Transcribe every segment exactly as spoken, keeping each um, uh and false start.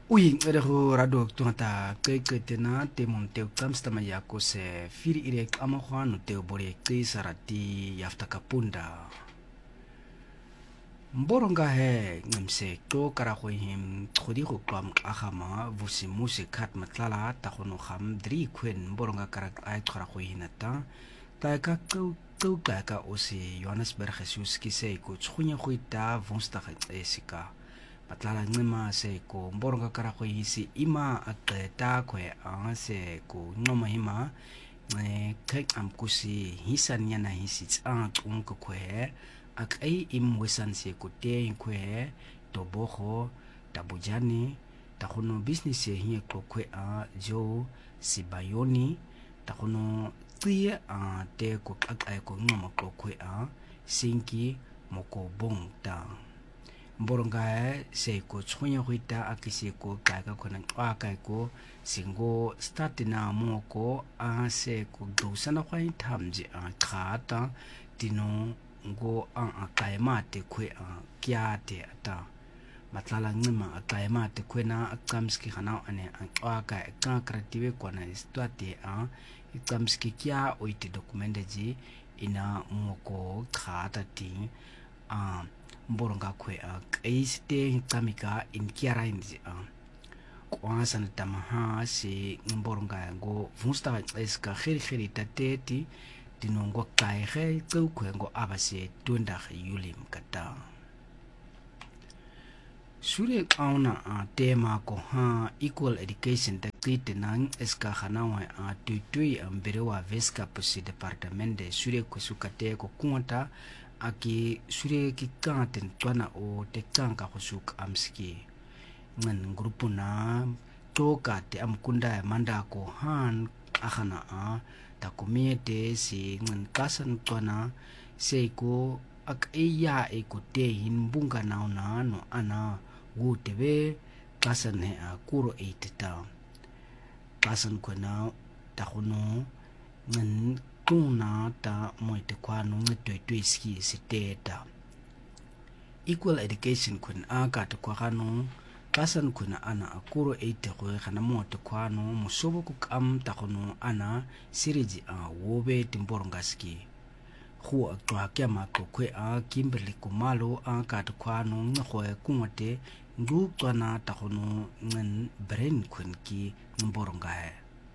Uy, ngere go radio tungata keketena temon teu kamstama yako se firi irek amakhwano teu bore sarati yafta kapunda. Mboronga he ngemse to karakhoi him khodi go kwam akhama vusi muse khat matlala ta khono kham dri khwen mboronga karak ai karakhoi hinata ta ka tu tu ka ka osi Johannesburg Jesus ki se ko tsunya khoita vonsta esika patlala ngema se ko mboronga karakhoi si ima ateta kwe a se ko ngoma hima e kek am kusi hisania na hisits a tung kwe ak ay imwesan se kote kwe toboho tabujani takono business ye hiye kwe a jo sibayoni takono tia a te ko ak ay ko ngoma kwe a sinki moko bong ta mboronga se ko tsunya huita akisi ko kaga kona aka ko singo start na moko a se ko dosana kwa tamji a khata tino ngo ang akaimate kwe a kiate ata matlala ngima akaimate kwe na akamski khana ane aka ka kreative kwana istwate a ikamski kya oite dokumenteji ina moko khata ti a mboronga kwe a kaiste kamika in kiara inzi a kwa sana tamaha si mboronga ngo vusta eska khiri khiri tateti tinongo kai ge tsau kwengo abase tunda yulim kata sure kauna a tema ko ha equal education ta kitenang eska khanawa a tuitui amberewa veska posi department de sure kusukate ko kunta aki sure ki kanten twana o te kanka khusuk amski ngan grupu na toka te amkunda manda ko han akhana a takumete si ngan kasan twana seiko ak iya ekote hin bunga nauna no ana wutebe kasan he a kuro eiteta kasan kona takuno ngan tuna ta moite kwano ngitwe twiski siteta equal education kun aka to kwano kasan kuna ana akuro eite ko kana mote kwano musobo ku kam takono ana siriji a wobe timborongaski khu akwa kyama ko kwe a kimberly kumalo aka to kwano ngho kumote ndu twana takono ngen brain kun ki mboronga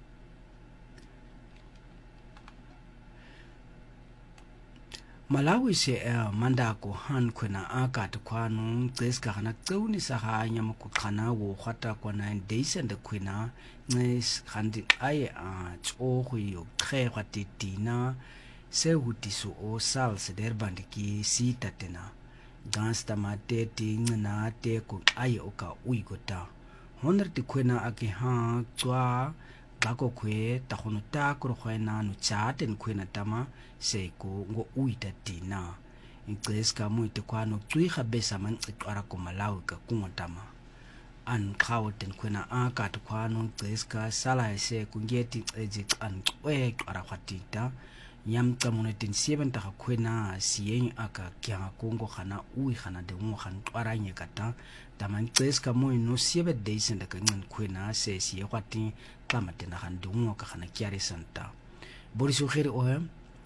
Malawi se uh, manda ko han kuna aka to kwano tseska kana tsauni saha nyama ko kana wo khata ko na days and kuna nes khandi ai a tso go yo khe khati tina se hutiso o sal se derband ki si tatena gasta mate tingna te ko ai o ka uigota honor ti kuna ake ha tswa bako kwe takono ta kro khwena no chaten kwena tama seiko ngo uita tina ingreska muite kwano tui khabesa man ikwara ko Malawi ka kungotama an khawten kwena aka to kwano ingreska sala se kungeti eji an kwe kwara khatita nyam tamunetin seven ta kwena siyeng aka kya kongo khana ui khana de ngo khan kwara nyekata taman ingreska mo no seven days nda kan kwena se siye kwati tamatena khan de ngo ka khana kyari santa boriso khere o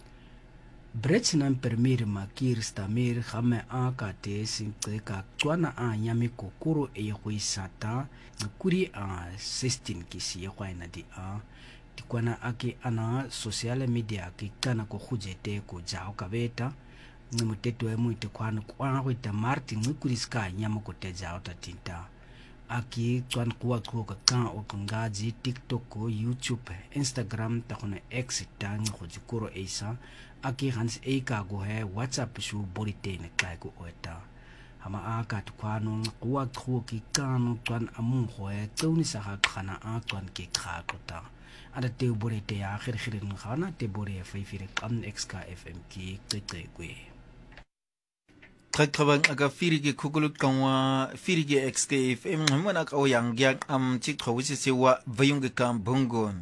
Bretsnan permir makir stamir khame aka te sinka twana a nyami kokoro e khoisata kuri a sixteen kisi ya kwaina di a tikwana ake ana social media ki kana ko khujete ko jao kabeta ngimuteto e muite kwana kwa ko ta martin ngukuri ska nyama ko te jao ta tinta aki twan kwa ko ka kan o kangaji TikTok ko YouTube Instagram ta khone X tang khujukuro esa aki hans eka go he WhatsApp shu borite ne kai ko eta hama aka twano kwa ko ki kanu twan amu ho e tuni sa khana a twan ki kha kota ada te borite ya khir khir khana te bore fa fire kam X K F M ki tete kwe Trakabang aga firige kukulut kanwa firige X K F M mwana ka oyang gyak am chik khawisi sewa vayung kam bungon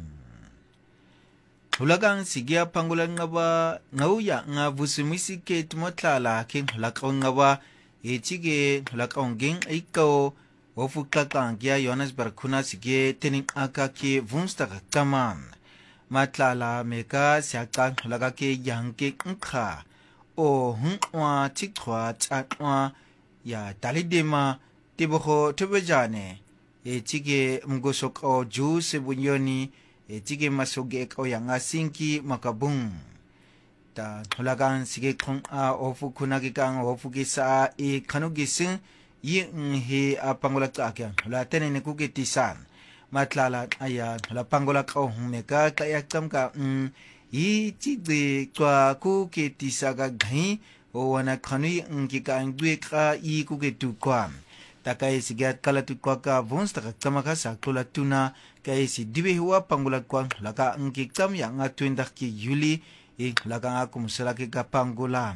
Hulagang sigia pangulan nga ba ngauya nga vusumisi ke tumotlala king hulakaw nga ba e chige hulakaw ging ikaw ofuka kangia Johannesburg kuna sige tening aka ke vunstaka kaman matlala meka siaka laga ke yanke nkha o hunwa tikwa tatwa ya talidema tiboho tebejane e tige mgosok o ju sebunyoni e tige masoge ko yanga sinki makabung ta hulagan sige kong a ofu kuna ki kang ofu ki sa e kanugising yin he a pangola kakya la tenene ku ke tisan matlala aya la pangola ko meka kaya kamka mm yi tige kwa ku ke tisaga gai o wana khanui ngi ka ngwe ka yi ku ke tu kwam takai sigat kala tu kwa ka vons taka kamaka sa tola tuna kai si dibe huwa pangula kwa laka ngi kam ya nga twenda ki yuli e laka nga kumsala ki ka pangulan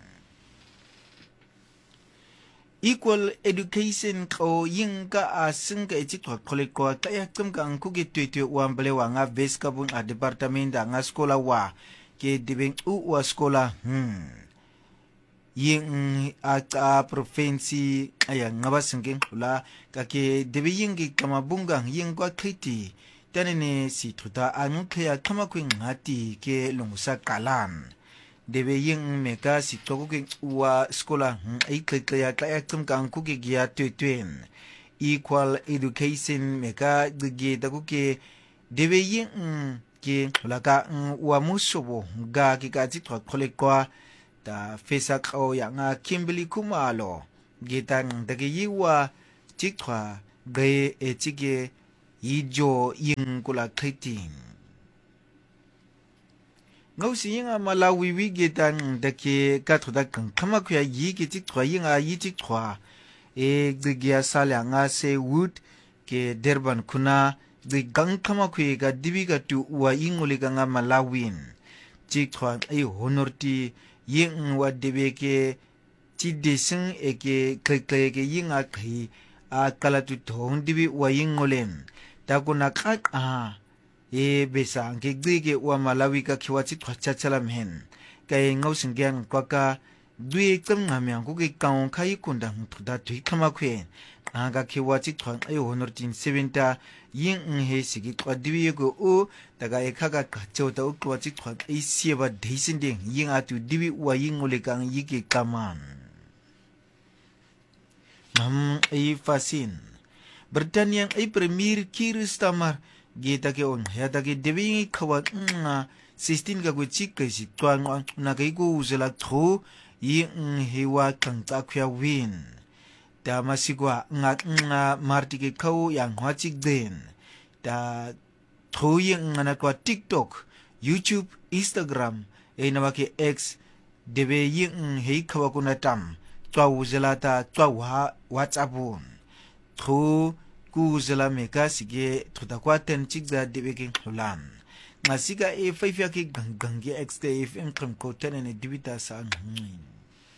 equal education ko yinga asinga itikwa kole kwa kaya kamka ngu ke twetwe wambale wa nga veska bun a departamenta nga skola wa ke dibeng u wa skola hmm yin aka provinsi aya ngaba singeng la kake debe yingi kama bungang yin kwa kriti tanene si tuta anu kaya kama kwe ngati ke lungusa kalan debe yin meka si toko ke uwa skola ay kaya kaya kumka ang kuke gia tuetuen equal education meka gige taku ke debe yin ke laka uwa musobo ga kika titwa kole kwa ta fesak o yang a Kimberly Kumalo gitang dagiyiwa chikwa gaye e chige yijo yin kula kritin ngausi yin a Malawi wi gitang dake kathoda kang kama kuya yi ki chikwa yin a yi chikwa e gigya sala nga se wood ke Durban kuna de gang kama kuya ga dibiga tu wa inguli nga Malawin chikwa e honorti yin wa debe ke ti desin eke kekle ke yin a kai a kala tu thong dibi wa yin ngolem ta kuna ka a e besa ke gige wa Malawi ka khiwa chi thwacha chalam hen kai ngau singyan kwa ka dui kam ngamyang ku ke kaung khai kunda thuda thui khama khwe a ga khiwa chi thwang ai honor tin seventa yin he sigi kwa dibi go o daga ekhaga ka chota o kwa chi thwang ai sieba deisin ding yin a tu dibi wa yin ngole kang yike kaman nam ai fasin Britania ai premier Keir Starmer geta ke on ya dage dibi khawa nga sixteen ga go chi ke si twang na ke go uzela tho yin he wa kang ta khya win ta masigwa nga nga marti ke khau yang hwachik den ta thoying ngana kwa TikTok YouTube Instagram e na ke X debe yin he khawa kuna tam twa uzela ta twa wa WhatsApp tho ku uzela meka sige thoda kwa ten chik da debe ke hulan ngasiga e five ya ke gangang X K F M ko ten ne dibita sa ngin